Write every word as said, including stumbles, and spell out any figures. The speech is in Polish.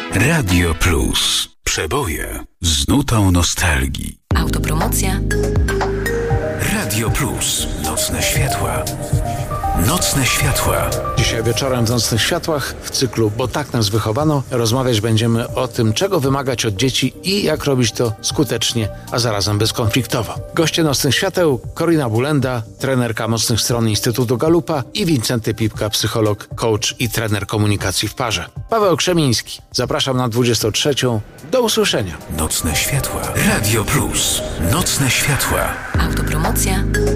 Radio Plus. Przeboje z nutą nostalgii. Autopromocja. Radio Plus. Nocne światła. Nocne światła. Dzisiaj wieczorem w Nocnych Światłach w cyklu Bo tak nas wychowano rozmawiać będziemy o tym, czego wymagać od dzieci i jak robić to skutecznie, a zarazem bezkonfliktowo. Goście Nocnych Świateł: Korina Bulenda, trenerka mocnych stron Instytutu Galupa, i Wincenty Pipka, psycholog, coach i trener komunikacji w parze. Paweł Krzemiński. Zapraszam na dwudziestą trzecią. Do usłyszenia. Nocne światła. Radio Plus. Nocne światła. Autopromocja.